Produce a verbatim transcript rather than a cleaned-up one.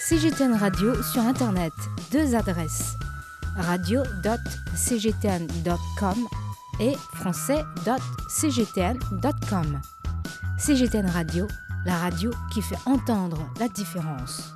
C G T N Radio sur Internet, deux adresses, radio point c g t n point com et français point c g t n point com. C G T N Radio, la radio qui fait entendre la différence.